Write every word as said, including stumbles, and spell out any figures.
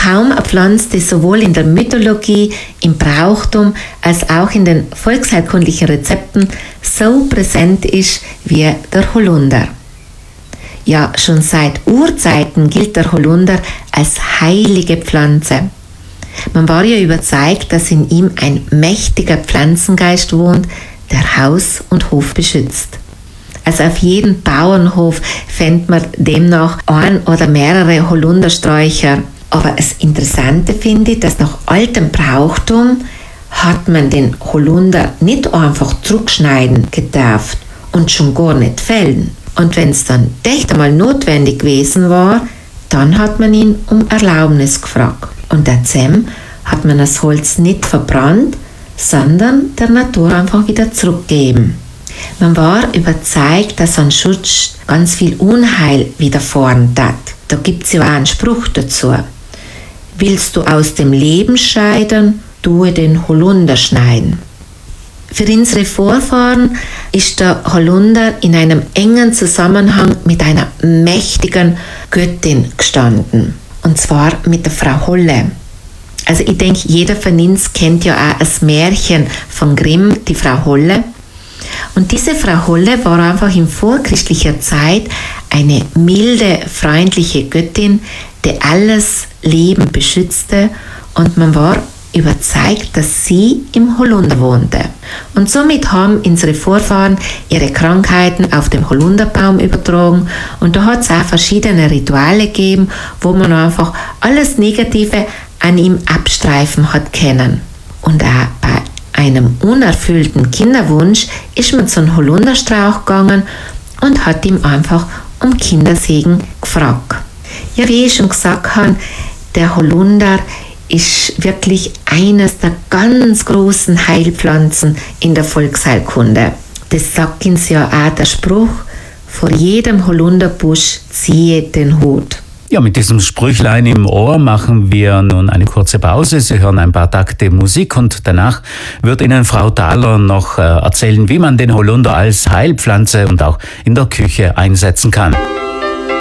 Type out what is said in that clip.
Kaum eine Pflanze, die sowohl in der Mythologie, im Brauchtum als auch in den volksheilkundlichen Rezepten so präsent ist wie der Holunder. Ja, schon seit Urzeiten gilt der Holunder als heilige Pflanze. Man war ja überzeugt, dass in ihm ein mächtiger Pflanzengeist wohnt, der Haus und Hof beschützt. Also auf jedem Bauernhof fände man demnach ein oder mehrere Holundersträucher. Aber das Interessante finde ich, dass nach altem Brauchtum hat man den Holunder nicht einfach zurückschneiden gedurft und schon gar nicht fällen. Und wenn es dann echt einmal notwendig gewesen war, dann hat man ihn um Erlaubnis gefragt. Und dazu hat man das Holz nicht verbrannt, sondern der Natur einfach wieder zurückgegeben. Man war überzeugt, dass ein Schutz ganz viel Unheil widerfahren hat. Da gibt es ja auch einen Spruch dazu. Willst du aus dem Leben scheiden, tue den Holunder schneiden. Für unsere Vorfahren ist der Holunder in einem engen Zusammenhang mit einer mächtigen Göttin gestanden. Und zwar mit der Frau Holle. Also ich denke, jeder von uns kennt ja auch das Märchen von Grimm, die Frau Holle. Und diese Frau Holle war einfach in vorchristlicher Zeit eine milde, freundliche Göttin, die alles Leben beschützte, und man war überzeugt, dass sie im Holunder wohnte. Und somit haben unsere Vorfahren ihre Krankheiten auf dem Holunderbaum übertragen, und da hat es auch verschiedene Rituale gegeben, wo man einfach alles Negative an ihm abstreifen hat können. Und auch bei einem unerfüllten Kinderwunsch ist man zu einem Holunderstrauch gegangen und hat ihm einfach um Kindersegen gefragt. Ja, wie ich schon gesagt habe, der Holunder ist wirklich eines der ganz großen Heilpflanzen in der Volksheilkunde. Das sagt uns ja auch der Spruch, vor jedem Holunderbusch ziehe den Hut. Ja, mit diesem Sprüchlein im Ohr machen wir nun eine kurze Pause. Sie hören ein paar Takte Musik und danach wird Ihnen Frau Thaler noch erzählen, wie man den Holunder als Heilpflanze und auch in der Küche einsetzen kann.